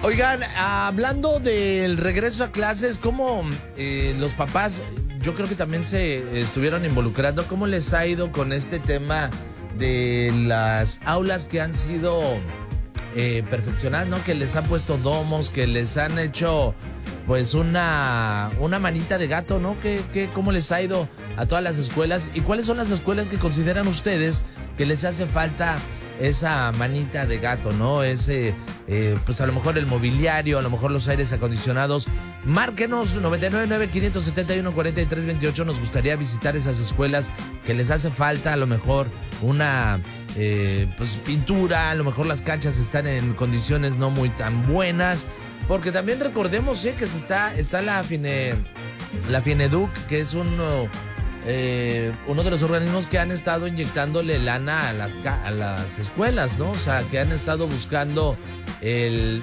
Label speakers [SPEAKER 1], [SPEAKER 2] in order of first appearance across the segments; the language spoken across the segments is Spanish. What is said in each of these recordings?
[SPEAKER 1] Oigan, hablando del regreso a clases, ¿cómo los papás, yo creo que también se estuvieron involucrando, cómo les ha ido con este tema de las aulas que han sido perfeccionadas, ¿no? Que les han puesto domos, que les han hecho pues una manita de gato, ¿no? ¿Cómo les ha ido a todas las escuelas? ¿Y cuáles son las escuelas que consideran ustedes que les hace falta esa manita de gato, ¿no? Ese, pues a lo mejor el mobiliario, a lo mejor los aires acondicionados. Márquenos 999-571-4328. Nos gustaría visitar esas escuelas que les hace falta, a lo mejor una pues pintura, a lo mejor las canchas están en condiciones no muy tan buenas. Porque también recordemos que está la FINEDUC, que es uno de los organismos que han estado inyectándole lana a las escuelas, ¿no? O sea, que han estado buscando el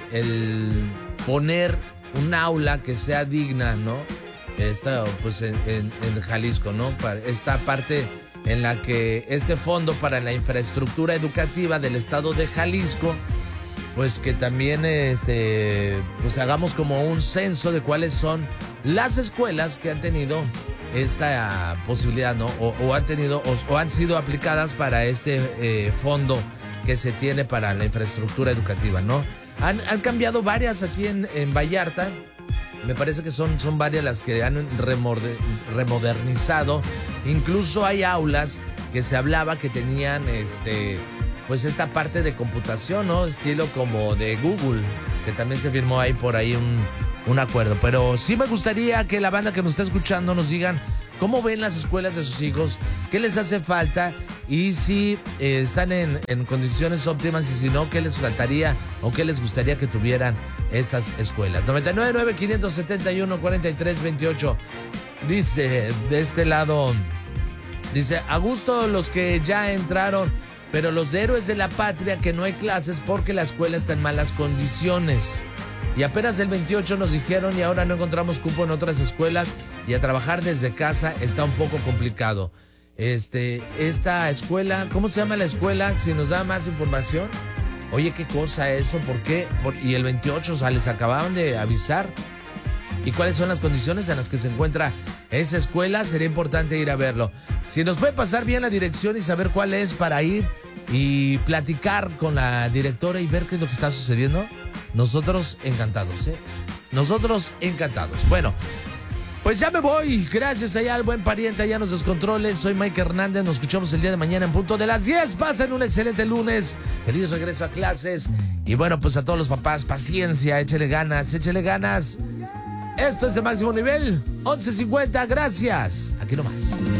[SPEAKER 1] poner un aula que sea digna, ¿no? Pues en Jalisco, ¿no? Para esta parte en la que este fondo para la infraestructura educativa del estado de Jalisco, pues que también pues hagamos como un censo de cuáles son las escuelas que han tenido esta posibilidad, ¿no? O han tenido o han sido aplicadas para este fondo que se tiene para la infraestructura educativa, ¿no? Han cambiado varias aquí en Vallarta. Me parece que son varias las que han remodernizado. Incluso hay aulas que se hablaba que tenían pues esta parte de computación, ¿no? Estilo como de Google, que también se firmó ahí por ahí un acuerdo. Pero sí me gustaría que la banda que nos está escuchando nos digan cómo ven las escuelas de sus hijos, qué les hace falta y si están en condiciones óptimas, y si no, qué les faltaría o qué les gustaría que tuvieran esas escuelas. 999-571-4328. Dice, de este lado, dice, a gusto los que ya entraron, pero los de héroes de la patria que no hay clases porque la escuela está en malas condiciones. Y apenas el 28 nos dijeron y ahora no encontramos cupo en otras escuelas y a trabajar desde casa está un poco complicado. Esta escuela, ¿cómo se llama la escuela? Si nos da más información. Oye, ¿qué cosa eso? ¿Por qué? Y el 28, o sea, les acababan de avisar. ¿Y cuáles son las condiciones en las que se encuentra esa escuela? Sería importante ir a verlo. Si nos puede pasar bien la dirección y saber cuál es para ir y platicar con la directora y ver qué es lo que está sucediendo, nosotros encantados, ¿eh? Nosotros encantados. Bueno, pues ya me voy. Gracias allá al buen pariente allá en los descontroles. Soy Mike Hernández. Nos escuchamos el día de mañana en punto de las 10. Pasen un excelente lunes. Feliz regreso a clases. Y bueno, pues a todos los papás, paciencia, échele ganas, échele ganas. Esto es de máximo nivel, 11:50, gracias. Aquí nomás.